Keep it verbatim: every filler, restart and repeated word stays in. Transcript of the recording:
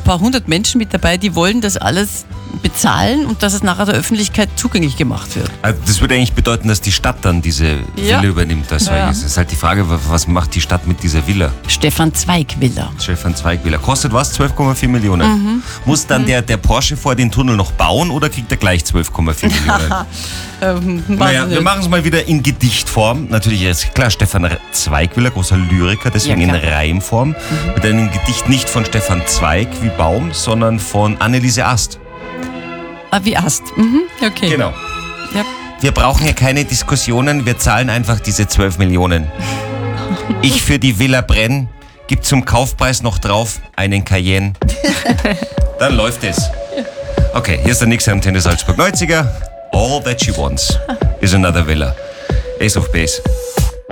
paar hundert Menschen mit dabei, die wollen das alles bezahlen und dass es nachher der Öffentlichkeit zugänglich gemacht wird. Also das würde eigentlich bedeuten, dass die Stadt dann diese Ja. Villa übernimmt. Das Ja. ist halt die Frage, was macht die Stadt mit dieser Villa? Stefan Zweig Villa. Stefan Zweig Villa. Kostet was? zwölf Komma vier Millionen. Mhm. Muss dann der, der Porsche vor den Tunnel noch bauen oder kriegt er gleich zwölf Komma vier Millionen? Ähm, Naja, wir machen es mal wieder in Gedichtform. Natürlich ist klar, Stefan Zweig Villa, großer Lyriker, deswegen Ja, in klar. Reimform. Mhm. Mit einem Gedicht nicht von Stefan Zweig wie Baum, sondern von Anneliese Ast. Ah, wie Ast. Mhm, okay. Genau. Ja. Wir brauchen hier keine Diskussionen, wir zahlen einfach diese zwölf Millionen. Ich für die Villa Brenn, gib zum Kaufpreis noch drauf einen Cayenne. Dann läuft es. Okay, hier ist der nächste Antenne Salzburg neunziger. All that she wants is another villa. Ace of Base.